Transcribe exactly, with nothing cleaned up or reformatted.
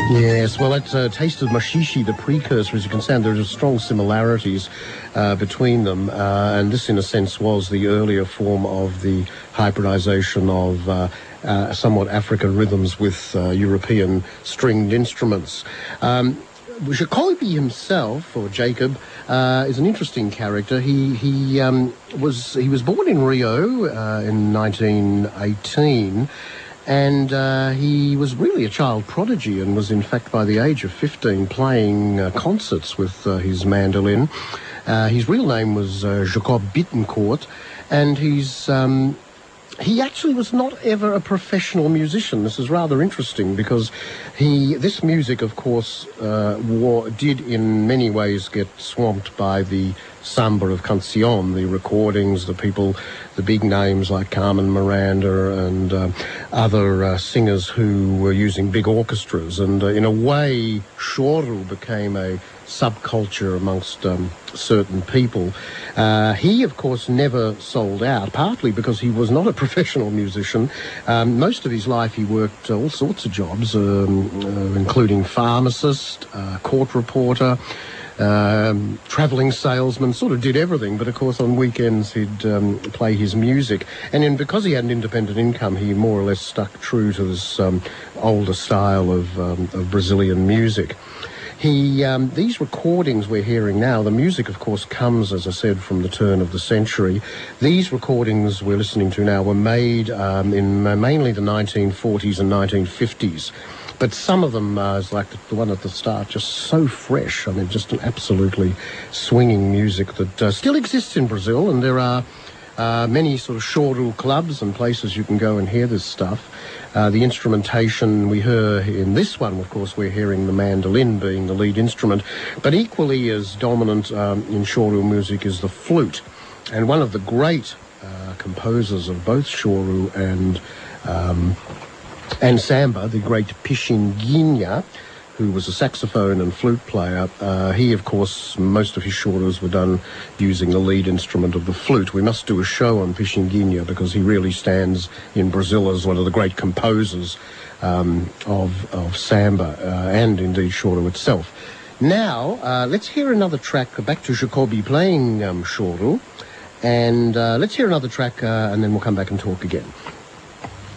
Yes, well, that uh, Taste of Mashishi, the precursor, as you can see, there are strong similarities uh, between them, uh, and this, in a sense, was the earlier form of the hybridization of uh, uh, somewhat African rhythms with uh, European stringed instruments. Um, Jacoby himself, or Jacob, uh, is an interesting character. He he um, was he was born in Rio uh, in nineteen eighteen. And uh, he was really a child prodigy and was, in fact, by the age of fifteen, playing uh, concerts with uh, his mandolin. Uh, his real name was uh, Jacob Bittencourt, and he's... Um, He actually was not ever a professional musician. This is rather interesting because he, this music, of course, uh, war, did in many ways get swamped by the samba of Canción, the recordings, the people, the big names like Carmen Miranda and uh, other uh, singers who were using big orchestras. And uh, in a way, choro became a subculture amongst um, certain people. Uh, he, of course, never sold out, partly because he was not a professional musician. Um, most of his life he worked uh, all sorts of jobs, um, uh, including pharmacist, uh, court reporter, um, travelling salesman, sort of did everything. But, of course, on weekends he'd um, play his music. And then because he had an independent income, he more or less stuck true to this um, older style of, um, of Brazilian music. He, um, these recordings we're hearing now, the music, of course, comes, as I said, from the turn of the century. These recordings we're listening to now were made um, in mainly the nineteen forties and nineteen fifties. But some of them, uh, is like the, the one at the start, just so fresh. I mean, just an absolutely swinging music that uh, still exists in Brazil, and there are uh, many sort of choro clubs and places you can go and hear this stuff. Uh, the instrumentation we hear in this one, of course, we're hearing the mandolin being the lead instrument, but equally as dominant um, in choro music is the flute. And one of the great uh, composers of both choro and um, and samba, the great Pixinguinha, who was a saxophone and flute player, uh, he, of course, most of his choros were done using the lead instrument of the flute. We must do a show on Pixinguinha because he really stands in Brazil as one of the great composers um, of, of samba uh, and, indeed, choro itself. Now, uh, let's hear another track, back to Jacoby playing um, choro, and uh, let's hear another track uh, and then we'll come back and talk again.